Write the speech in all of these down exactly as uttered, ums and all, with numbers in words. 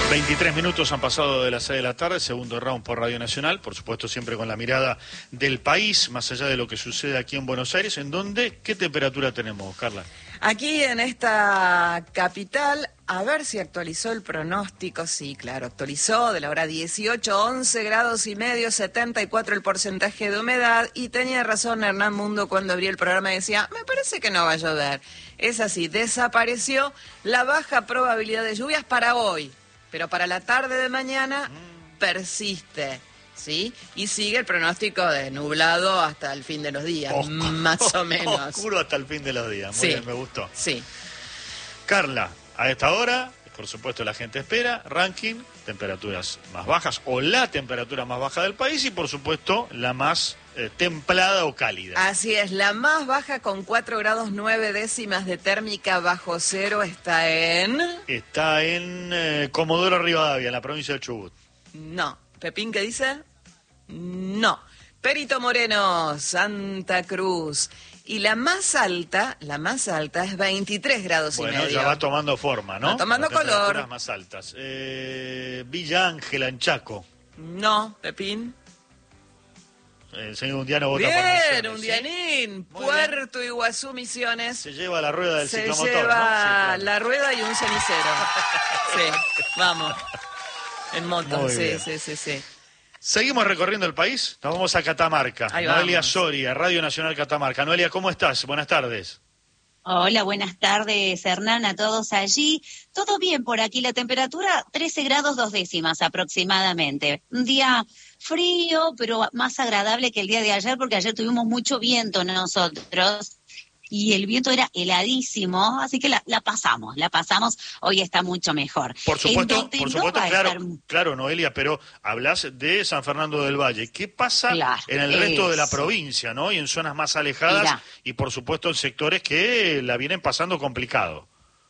veintitrés minutos han pasado de las seis de la tarde, segundo round por Radio Nacional, por supuesto siempre con la mirada del país, más allá de lo que sucede aquí en Buenos Aires, en donde, ¿qué temperatura tenemos, Carla? Aquí en esta capital, a ver si actualizó el pronóstico, sí, claro, actualizó de la hora dieciocho, once grados y medio, setenta y cuatro el porcentaje de humedad, y tenía razón Hernán Mundo cuando abrí el programa y decía, me parece que no va a llover. Es así, desapareció la baja probabilidad de lluvias para hoy. Pero para la tarde de mañana persiste, ¿sí? Y sigue el pronóstico de nublado hasta el fin de los días, Oscuro, más o menos. Oscuro hasta el fin de los días, muy sí, bien, me gustó. Sí. Carla, a esta hora, por supuesto la gente espera, ranking, temperaturas más bajas, o la temperatura más baja del país, y por supuesto la más eh, templada o cálida. Así es, la más baja con cuatro grados nueve décimas de térmica bajo cero está en... Está en eh, Comodoro Rivadavia, en la provincia de Chubut. No. ¿Pepín qué dice? No. Perito Moreno, Santa Cruz. Y la más alta, la más alta es veintitrés grados bueno, y medio. Bueno, ya va tomando forma, ¿no? Va tomando Las color. Las más altas. Eh, Villa Ángela, en Chaco. No, Pepín. El señor Undiano vota Bien, por Misiones. Undianín. ¿Sí? Puerto Iguazú, Misiones. Se lleva la rueda del Se ciclomotor, lleva ¿no? Sí, claro. la rueda y un cenicero. Sí, vamos. En moto, Muy sí, bien. sí, sí, sí. Seguimos recorriendo el país, nos vamos a Catamarca. Ahí Noelia vamos. Soria, Radio Nacional Catamarca. Noelia, ¿cómo estás? Buenas tardes. Hola, buenas tardes, Hernán, a todos allí. Todo bien por aquí, la temperatura trece grados dos décimas aproximadamente. Un día frío, pero más agradable que el día de ayer, porque ayer tuvimos mucho viento nosotros. Y el viento era heladísimo, así que la, la pasamos, la pasamos, hoy está mucho mejor. Por supuesto, donde por no supuesto, va a claro, estar... claro, Noelia, pero hablas de San Fernando del Valle. ¿Qué pasa Claro, en el resto eso. de la provincia, ¿no? Y en zonas más alejadas, Mirá. y por supuesto en sectores que la vienen pasando complicado.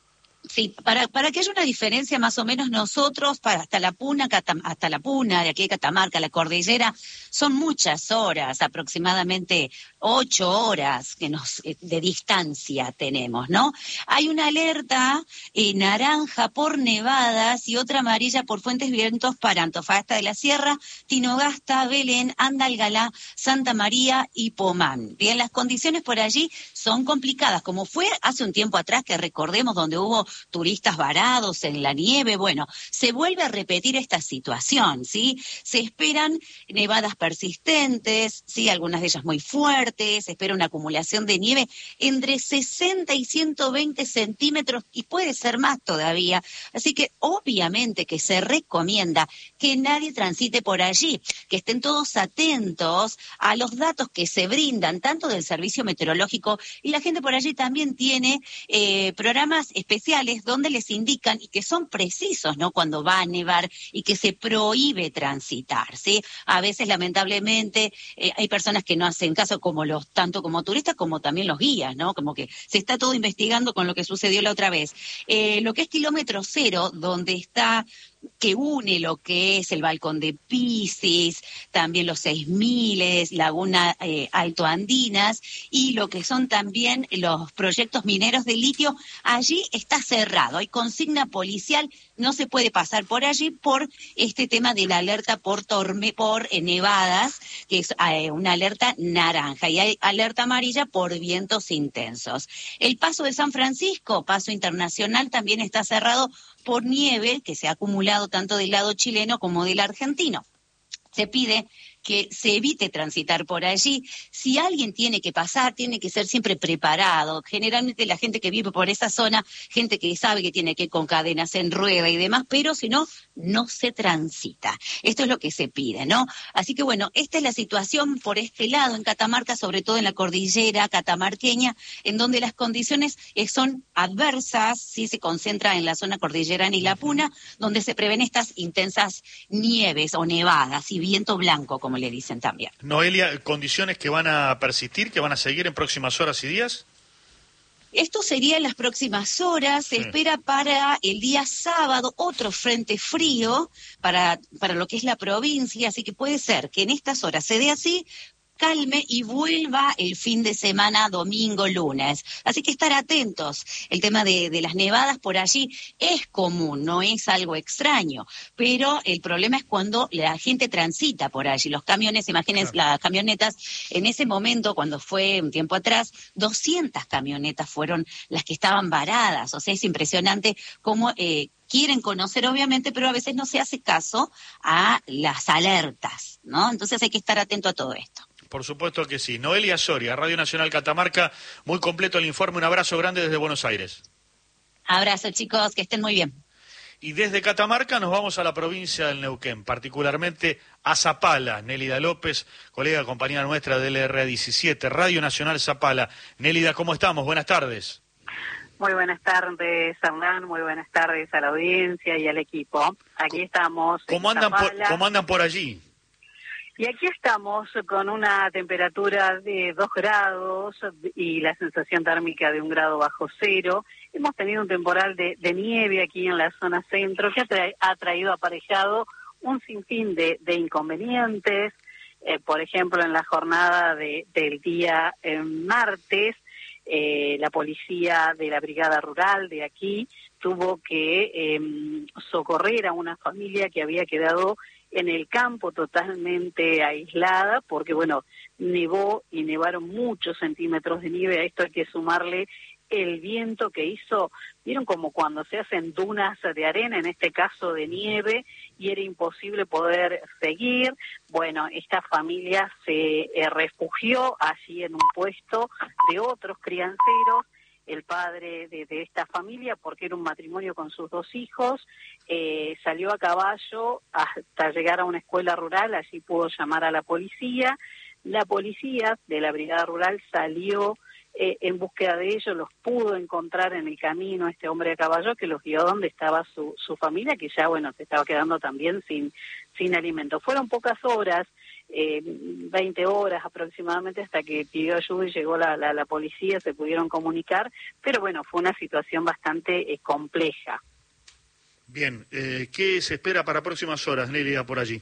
Sí, para, para que haya una diferencia más o menos nosotros, para hasta la Puna, Catam, hasta la Puna, de aquí de Catamarca, la cordillera, son muchas horas, aproximadamente ocho horas que nos de distancia tenemos, ¿no? Hay una alerta eh, naranja por nevadas y otra amarilla por fuentes vientos para Antofagasta de la Sierra, Tinogasta, Belén, Andalgalá, Santa María y Pomán. Bien, las condiciones por allí son complicadas, como fue hace un tiempo atrás, que recordemos donde hubo turistas varados en la nieve. Bueno, se vuelve a repetir esta situación, ¿sí? Se esperan nevadas persistentes, ¿sí? Algunas de ellas muy fuertes, se espera una acumulación de nieve entre sesenta y ciento veinte centímetros y puede ser más todavía. Así que obviamente que se recomienda que nadie transite por allí, que estén todos atentos a los datos que se brindan, tanto del Servicio Meteorológico, y la gente por allí también tiene eh, programas especiales donde les indican y que son precisos, ¿no? Cuando va a nevar y que se prohíbe transitar, ¿sí? A veces, lamentablemente, eh, hay personas que no hacen caso, como los, tanto como turistas como también los guías, ¿no? Como que se está todo investigando con lo que sucedió la otra vez. Eh, lo que es kilómetro cero, donde está, que une lo que es el Balcón de Piscis, también los seis miles, Laguna eh, Alto Andinas, y lo que son también los proyectos mineros de litio, allí está cerrado, hay consigna policial, no se puede pasar por allí por este tema de la alerta por torme, por eh, nevadas, que es eh, una alerta naranja, y hay alerta amarilla por vientos intensos. El paso de San Francisco, paso internacional, también está cerrado por nieve que se ha acumulado tanto del lado chileno como del argentino. Se pide que se evite transitar por allí. Si alguien tiene que pasar, tiene que ser siempre preparado. Generalmente la gente que vive por esa zona, gente que sabe que tiene que ir con cadenas en rueda y demás, pero si no, no se transita. Esto es lo que se pide, ¿no? Así que bueno, esta es la situación por este lado en Catamarca, sobre todo en la cordillera catamarqueña, en donde las condiciones eh, son adversas, sí se concentra en la zona cordillerana y la Puna, donde se prevén estas intensas nieves o nevadas y viento blanco, como le dicen también. Noelia, ¿condiciones que van a persistir, que van a seguir en próximas horas y días? Esto sería en las próximas horas. Se sí. espera para el día sábado otro frente frío para, para lo que es la provincia, así que puede ser que en estas horas se dé así. calme y vuelva el fin de semana, domingo, lunes. Así que estar atentos. El tema de, de las nevadas por allí es común, no es algo extraño, pero el problema es cuando la gente transita por allí. Los camiones, imagínense, claro, las camionetas, en ese momento, cuando fue un tiempo atrás, doscientas camionetas fueron las que estaban varadas. O sea, es impresionante cómo eh, quieren conocer, obviamente, pero a veces no se hace caso a las alertas, ¿no? Entonces hay que estar atento a todo esto. Por supuesto que sí. Noelia Soria, Radio Nacional Catamarca, muy completo el informe. Un abrazo grande desde Buenos Aires. Abrazo, chicos, que estén muy bien. Y desde Catamarca nos vamos a la provincia del Neuquén, particularmente a Zapala. Nélida López, colega, compañera nuestra del R A diecisiete, Radio Nacional Zapala. Nélida, ¿cómo estamos? Buenas tardes. Muy buenas tardes, Hernán, muy buenas tardes a la audiencia y al equipo. Aquí estamos. ¿Cómo andan por, ¿cómo andan por allí? Y aquí estamos con una temperatura de dos grados y la sensación térmica de un grado bajo cero. Hemos tenido un temporal de, de nieve aquí en la zona centro que ha, tra ha traído aparejado un sinfín de, de inconvenientes. Eh, por ejemplo, en la jornada de, del día eh, martes, eh, la policía de la Brigada Rural de aquí tuvo que eh, socorrer a una familia que había quedado en el campo totalmente aislada, porque bueno, nevó y nevaron muchos centímetros de nieve. A esto hay que sumarle el viento que hizo, vieron como cuando se hacen dunas de arena, en este caso de nieve, y era imposible poder seguir. Bueno, esta familia se eh, refugió allí en un puesto de otros crianceros. El padre de, de esta familia, porque era un matrimonio con sus dos hijos, eh, salió a caballo hasta llegar a una escuela rural, allí pudo llamar a la policía. La policía de la Brigada Rural salió eh, en búsqueda de ellos, los pudo encontrar en el camino este hombre a caballo que los guió donde estaba su, su familia, que ya, bueno, se estaba quedando también sin, sin alimento. Fueron pocas horas, Eh, veinte horas aproximadamente, hasta que pidió ayuda y llegó la, la, la policía, se pudieron comunicar, pero bueno, fue una situación bastante eh, compleja. Bien, eh, ¿qué se espera para próximas horas, Nélida, por allí?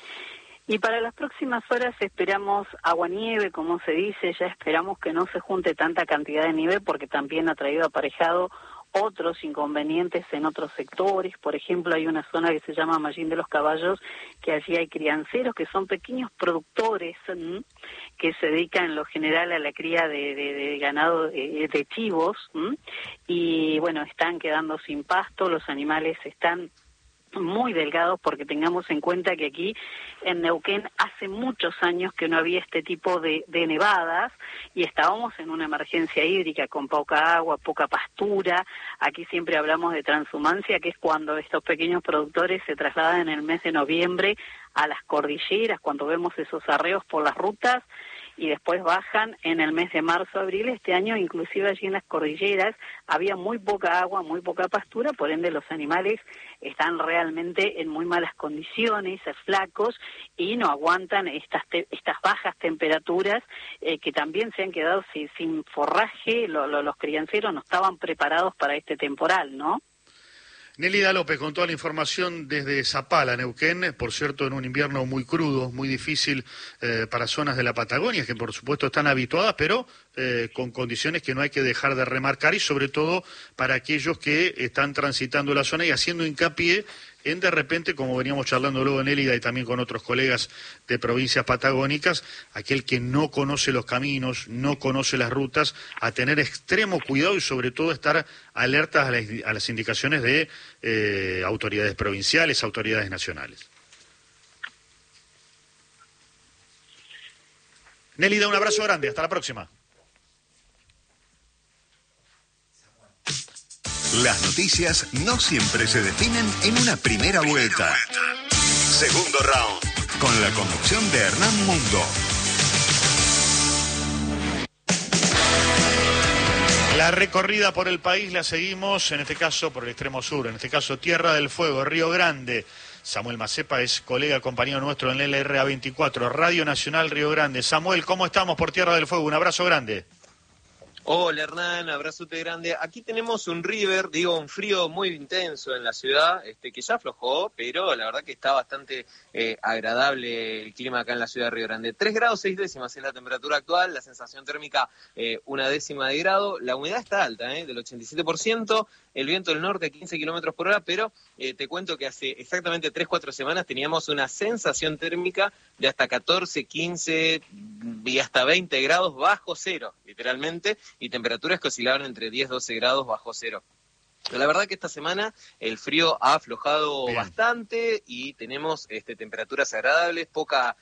Y para las próximas horas esperamos agua-nieve, como se dice, ya esperamos que no se junte tanta cantidad de nieve, porque también ha traído aparejado otros inconvenientes en otros sectores. Por ejemplo, hay una zona que se llama Mallín de los Caballos, que allí hay crianceros que son pequeños productores ¿m? que se dedican en lo general a la cría de, de, de ganado de, de chivos, ¿m? y bueno, están quedando sin pasto, los animales están muy delgados, porque tengamos en cuenta que aquí en Neuquén hace muchos años que no había este tipo de, de nevadas y estábamos en una emergencia hídrica con poca agua, poca pastura. Aquí siempre hablamos de transhumancia, que es cuando estos pequeños productores se trasladan en el mes de noviembre a las cordilleras, cuando vemos esos arreos por las rutas, y después bajan en el mes de marzo, abril. Este año, inclusive allí en las cordilleras, había muy poca agua, muy poca pastura, por ende los animales están realmente en muy malas condiciones, flacos, y no aguantan estas te estas bajas temperaturas, eh, que también se han quedado sin, sin forraje. Lo, lo, los crianceros no estaban preparados para este temporal, ¿no? Nélida López con toda la información desde Zapala, Neuquén, por cierto, en un invierno muy crudo, muy difícil eh, para zonas de la Patagonia, que por supuesto están habituadas, pero eh, con condiciones que no hay que dejar de remarcar, y sobre todo para aquellos que están transitando la zona y haciendo hincapié en, de repente, como veníamos charlando luego en Nélida y también con otros colegas de provincias patagónicas, aquel que no conoce los caminos, no conoce las rutas, a tener extremo cuidado y sobre todo estar alertas a las, a las indicaciones de eh, autoridades provinciales, autoridades nacionales. Nélida, un abrazo grande, hasta la próxima. Las noticias no siempre se definen en una primera vuelta. Segundo round, con la conducción de Hernán Mundo. La recorrida por el país la seguimos, en este caso por el extremo sur, en este caso Tierra del Fuego, Río Grande. Samuel Macepa es colega, compañero nuestro en el R A veinticuatro, Radio Nacional Río Grande. Samuel, ¿cómo estamos por Tierra del Fuego? Un abrazo grande. Hola Hernán, abrazote grande. Aquí tenemos un River, digo, un frío muy intenso en la ciudad, este, que ya aflojó, pero la verdad que está bastante eh, agradable el clima acá en la ciudad de Río Grande. tres grados seis décimas es la temperatura actual, la sensación térmica eh, una décima de grado, la humedad está alta, eh, del ochenta y siete por ciento, el viento del norte a quince kilómetros por hora, pero eh, te cuento que hace exactamente tres cuatro semanas teníamos una sensación térmica de hasta catorce, quince y hasta veinte grados bajo cero, literalmente, y temperaturas que oscilaban entre diez, doce grados bajo cero. La verdad que esta semana el frío ha aflojado Bien. bastante y tenemos este, temperaturas agradables, poca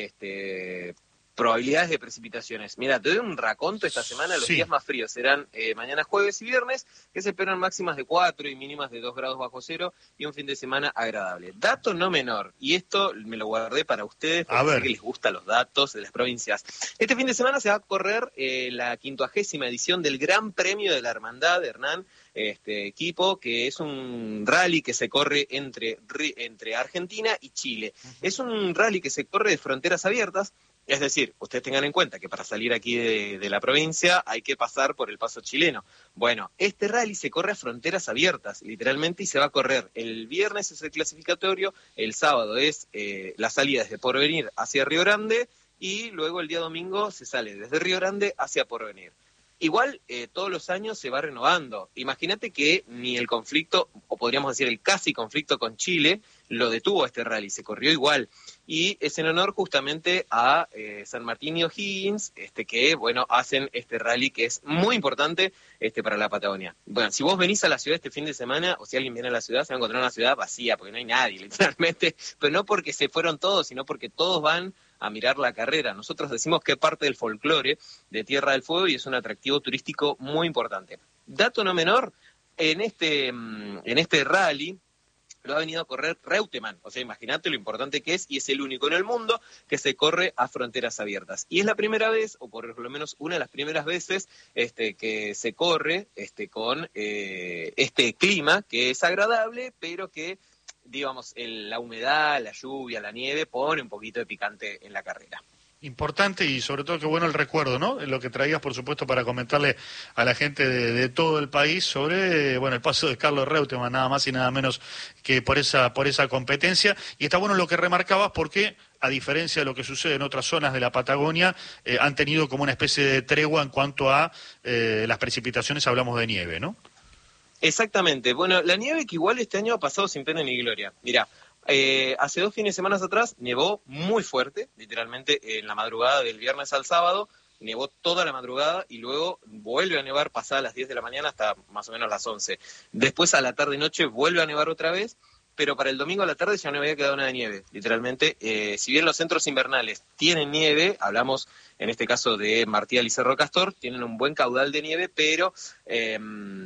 este, probabilidades de precipitaciones. Mira, te doy un raconto esta semana, los sí. días más fríos serán eh, mañana jueves y viernes, que se esperan máximas de cuatro y mínimas de dos grados bajo cero y un fin de semana agradable. Dato no menor, y esto me lo guardé para ustedes porque sé que les gustan los datos de las provincias. Este fin de semana se va a correr eh, la quincuagésima edición del Gran Premio de la Hermandad de Hernán, este equipo, que es un rally que se corre entre, entre Argentina y Chile. Uh-huh. Es un rally que se corre de fronteras abiertas. Es decir, ustedes tengan en cuenta que para salir aquí de, de la provincia hay que pasar por el paso chileno. Bueno, este rally se corre a fronteras abiertas, literalmente, y se va a correr el viernes es el clasificatorio, el sábado es eh, la salida desde Porvenir hacia Río Grande y luego el día domingo se sale desde Río Grande hacia Porvenir. Igual eh, todos los años se va renovando. Imagínate que ni el conflicto, o podríamos decir el casi conflicto con Chile, lo detuvo este rally, se corrió igual. Y es en honor justamente a eh, San Martín y O'Higgins, este, que bueno, hacen este rally que es muy importante este, para la Patagonia. Bueno, si vos venís a la ciudad este fin de semana, o si alguien viene a la ciudad, se va a encontrar una ciudad vacía, porque no hay nadie, literalmente, pero no porque se fueron todos, sino porque todos van a mirar la carrera. Nosotros decimos que es parte del folclore de Tierra del Fuego y es un atractivo turístico muy importante. Dato no menor, en este, en este rally lo ha venido a correr Reutemann, o sea, imagínate lo importante que es, y es el único en el mundo que se corre a fronteras abiertas. Y es la primera vez, o por lo menos una de las primeras veces, este, que se corre este, con eh, este clima que es agradable, pero que digamos, el, la humedad, la lluvia, la nieve, pone un poquito de picante en la carrera. Importante y sobre todo que bueno el recuerdo, ¿no? Lo que traías, por supuesto, para comentarle a la gente de, de todo el país sobre, bueno, el paso de Carlos Reutemann, nada más y nada menos que por esa, por esa competencia. Y está bueno lo que remarcabas porque, a diferencia de lo que sucede en otras zonas de la Patagonia, eh, han tenido como una especie de tregua en cuanto a eh, las precipitaciones, hablamos de nieve, ¿no? Exactamente. Bueno, la nieve que igual este año ha pasado sin pena ni gloria. Mirá, eh, hace dos fines de semana atrás nevó muy fuerte, literalmente en la madrugada del viernes al sábado, nevó toda la madrugada y luego vuelve a nevar pasadas las diez de la mañana hasta más o menos las once. Después a la tarde y noche vuelve a nevar otra vez, pero para el domingo a la tarde ya no había quedado nada de nieve, literalmente. Eh, si bien los centros invernales tienen nieve, hablamos en este caso de Martial y Cerro Castor, tienen un buen caudal de nieve, pero eh,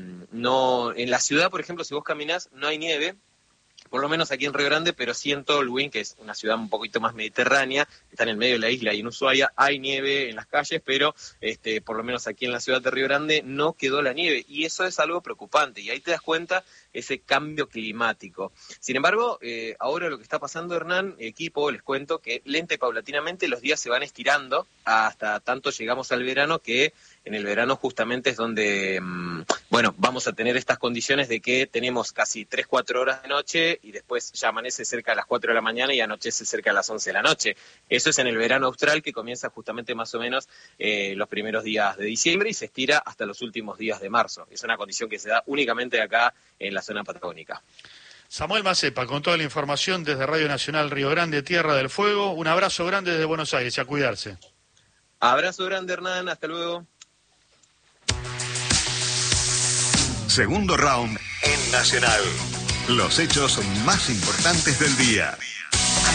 no en la ciudad, por ejemplo, si vos caminás, no hay nieve, por lo menos aquí en Río Grande, pero sí en Tolwyn, que es una ciudad un poquito más mediterránea, está en el medio de la isla y en Ushuaia hay nieve en las calles, pero este, por lo menos aquí en la ciudad de Río Grande no quedó la nieve, y eso es algo preocupante, y ahí te das cuenta ese cambio climático. Sin embargo, eh, ahora lo que está pasando, Hernán, equipo, les cuento que lenta y paulatinamente los días se van estirando hasta tanto llegamos al verano, que en el verano justamente es donde, mmm, bueno, vamos a tener estas condiciones de que tenemos casi tres, cuatro horas de noche y después ya amanece cerca de las cuatro de la mañana y anochece cerca de las once de la noche. Eso es en el verano austral, que comienza justamente más o menos eh, los primeros días de diciembre y se estira hasta los últimos días de marzo. Es una condición que se da únicamente acá en la zona patagónica. Samuel Macepa, con toda la información desde Radio Nacional Río Grande, Tierra del Fuego. Un abrazo grande desde Buenos Aires y a cuidarse. Abrazo grande, Hernán. Hasta luego. Segundo round en Nacional. Los hechos más importantes del día.